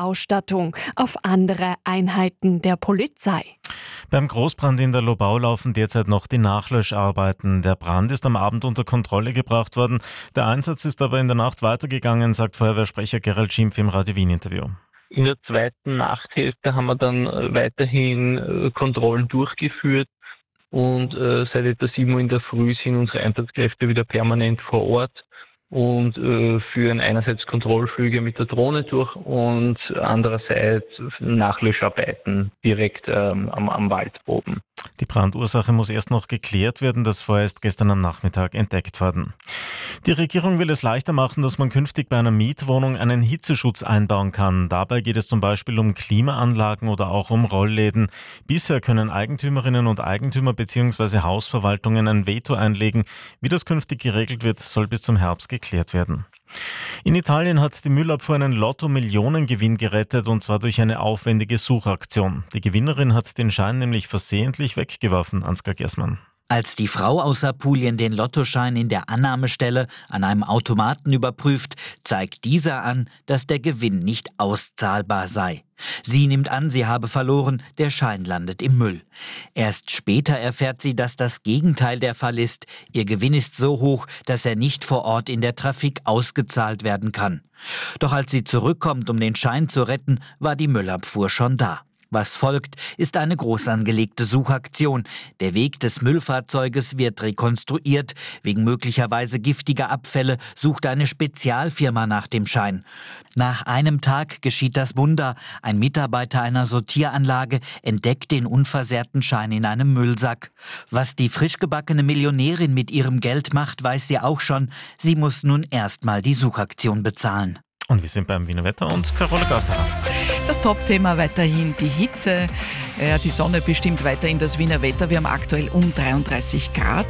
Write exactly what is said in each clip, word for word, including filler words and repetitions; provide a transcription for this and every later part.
Sonderausstattung auf andere Einheiten der Polizei. Beim Großbrand in der Lobau laufen derzeit noch die Nachlöscharbeiten. Der Brand ist am Abend unter Kontrolle gebracht worden. Der Einsatz ist aber in der Nacht weitergegangen, sagt Feuerwehrsprecher Gerald Schimpf im Radio Wien-Interview. In der zweiten Nachthälfte haben wir dann weiterhin äh, Kontrollen durchgeführt und äh, seit etwa sieben Uhr in der Früh sind unsere Einsatzkräfte wieder permanent vor Ort und äh, führen einerseits Kontrollflüge mit der Drohne durch und andererseits Nachlöscharbeiten direkt ähm, am, am Waldboden. Die Brandursache muss erst noch geklärt werden. Das Feuer ist gestern am Nachmittag entdeckt worden. Die Regierung will es leichter machen, dass man künftig bei einer Mietwohnung einen Hitzeschutz einbauen kann. Dabei geht es zum Beispiel um Klimaanlagen oder auch um Rollläden. Bisher können Eigentümerinnen und Eigentümer bzw. Hausverwaltungen ein Veto einlegen. Wie das künftig geregelt wird, soll bis zum Herbst geklärt werden. In Italien hat die Müllabfuhr einen Lotto-Millionengewinn gerettet, und zwar durch eine aufwendige Suchaktion. Die Gewinnerin hat den Schein nämlich versehentlich weggeworfen, Ansgar Gersmann. Als die Frau aus Apulien den Lottoschein in der Annahmestelle an einem Automaten überprüft, zeigt dieser an, dass der Gewinn nicht auszahlbar sei. Sie nimmt an, sie habe verloren, der Schein landet im Müll. Erst später erfährt sie, dass das Gegenteil der Fall ist. Ihr Gewinn ist so hoch, dass er nicht vor Ort in der Trafik ausgezahlt werden kann. Doch als sie zurückkommt, um den Schein zu retten, war die Müllabfuhr schon da. Was folgt, ist eine groß angelegte Suchaktion. Der Weg des Müllfahrzeuges wird rekonstruiert. Wegen möglicherweise giftiger Abfälle sucht eine Spezialfirma nach dem Schein. Nach einem Tag geschieht das Wunder. Ein Mitarbeiter einer Sortieranlage entdeckt den unversehrten Schein in einem Müllsack. Was die frischgebackene Millionärin mit ihrem Geld macht, weiß sie auch schon. Sie muss nun erstmal die Suchaktion bezahlen. Und wir sind beim Wiener Wetter und Carola Gausterer. Das Top-Thema weiterhin die Hitze. Ja, die Sonne bestimmt weiterhin das Wiener Wetter. Wir haben aktuell um dreiunddreißig Grad.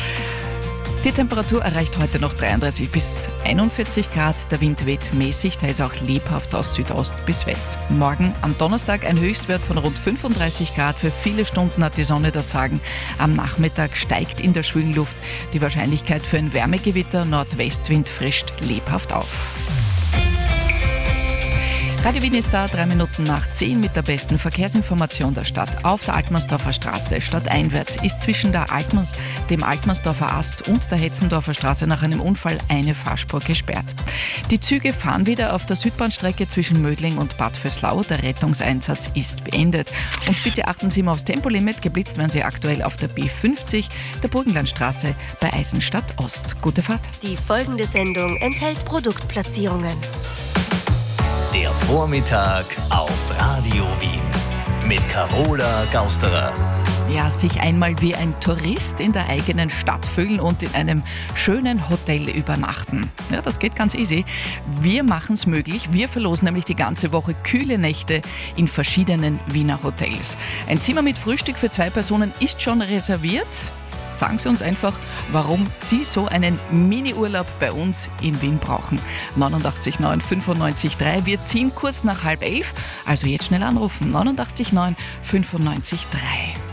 Die Temperatur erreicht heute noch dreiunddreißig bis einundvierzig Grad. Der Wind weht mäßig, der ist auch lebhaft aus Südost bis West. Morgen am Donnerstag ein Höchstwert von rund fünfunddreißig Grad. Für viele Stunden hat die Sonne das Sagen. Am Nachmittag steigt in der schwülen Luft die Wahrscheinlichkeit für ein Wärmegewitter. Nordwestwind frischt lebhaft auf. Radio Wien ist da, drei Minuten nach zehn mit der besten Verkehrsinformation der Stadt. Auf der Altmannsdorfer Straße stadteinwärts ist zwischen der Altmanns, dem Altmannsdorfer Ast und der Hetzendorfer Straße nach einem Unfall eine Fahrspur gesperrt. Die Züge fahren wieder auf der Südbahnstrecke zwischen Mödling und Bad Vöslau. Der Rettungseinsatz ist beendet. Und bitte achten Sie mal aufs Tempolimit. Geblitzt werden Sie aktuell auf der B fünfzig, der Burgenlandstraße bei Eisenstadt Ost. Gute Fahrt. Die folgende Sendung enthält Produktplatzierungen. Der Vormittag auf Radio Wien mit Carola Gausterer. Ja, sich einmal wie ein Tourist in der eigenen Stadt fühlen und in einem schönen Hotel übernachten. Ja, das geht ganz easy. Wir machen es möglich. Wir verlosen nämlich die ganze Woche kühle Nächte in verschiedenen Wiener Hotels. Ein Zimmer mit Frühstück für zwei Personen ist schon reserviert. Sagen Sie uns einfach, warum Sie so einen Mini-Urlaub bei uns in Wien brauchen. neunundachtzig neun fünfundneunzig drei. Wir ziehen kurz nach halb elf. Also jetzt schnell anrufen. neunundachtzig neun fünfundneunzig drei.